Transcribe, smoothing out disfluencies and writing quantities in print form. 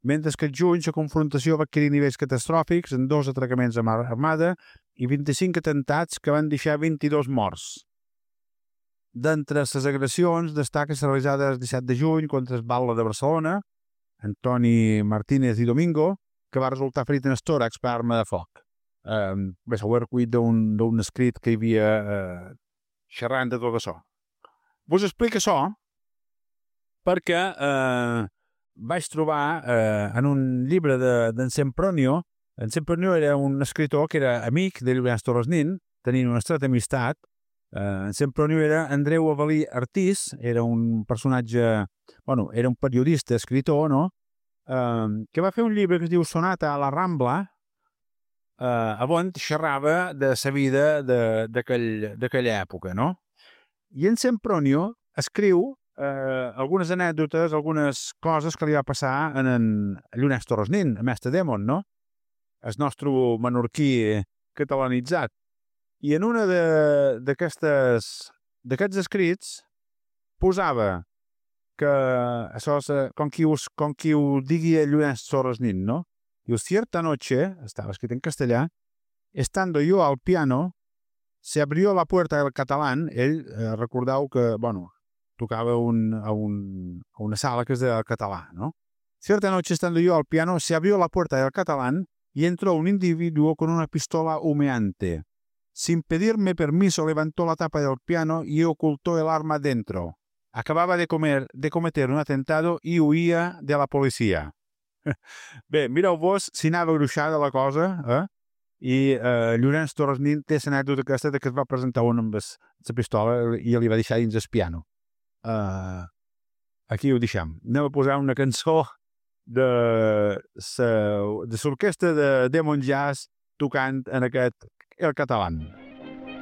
mentre que al juny la confrontació va adquirir nivells catastròfics en 2 atracaments a mà armada i 25 atemptats que van deixar 22 morts. D'entre les agressions destaca la realitzada el 17 de juny contra el Batlle de Barcelona, Antoni Martínez i Domingo, que va resultar ferit en el tòrax per arma de foc. Bé, s'ho he recollit d'un escrit que hi havia xerrant de tot això. Vos explico això perquè vaig trobar en un llibre d'en Sempronio. En Sempronio era un escritor que era amic de Llorenç Torres Nin, tenien una estreta amistat. En Sempronio era Andreu Avelí Artís, era un personatge, bueno, era un periodista, escritor, no? Que va fer un llibre que es diu Sonata a la Rambla, on xerrava de la vida d'aquella època, no? I en Sempronio escriu algunes anècdotes, algunes coses que li va passar a Llorenç Torres Nin, a Mestre Démon, no? El nostre menorquí catalanitzat. I en una d'aquests escrits posava que això és com qui ho digui a Llorenç Torres Nin, no? Diu, cierta noche, estava escrit en castellà, estando yo al piano, se abrió la puerta del catalán. Ell, recordeu que, bueno, tocava a una sala que és del català, no? Cierta noche, estando yo al piano, se abrió la puerta del catalán y entró un individuo con una pistola humeante. Sin pedirme permiso, levantó la tapa del piano y ocultó el arma dentro. Acababa de cometer un atentado y huía de la policía. Bé, mireu-vos si anava gruixada la cosa, I Llorenç Torres Nin té l'anècdota aquesta que es va presentar un amb la pistola i li va deixar dins el piano. Aquí ho deixem. Anem a posar una cançó de l'orquestra de Demon Jazz tocant en aquest el català.